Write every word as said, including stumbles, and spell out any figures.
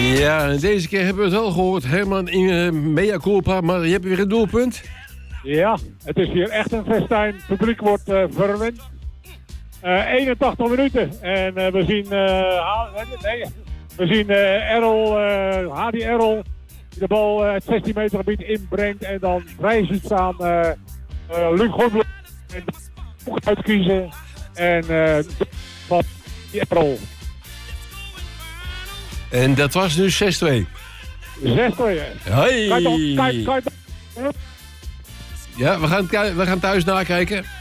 Ja, en deze keer hebben we het wel gehoord. Herman in uh, mea culpa, maar je hebt weer een doelpunt. Ja, het is hier echt een festijn. Het publiek wordt uh, verwend. Uh, eenentachtig minuten. En uh, we zien, uh, ha- nee, we zien uh, Errol, uh, H D Errol, die de bal uh, het zestien meter gebied inbrengt. En dan vrij ziet staan uh, uh, Luc Godblok. En de uitkiezen. En uh, van Errol. En dat was nu zes twee. zes twee. Hoi! Kijk, kijk, kijk. Ja, we gaan, we gaan thuis nakijken.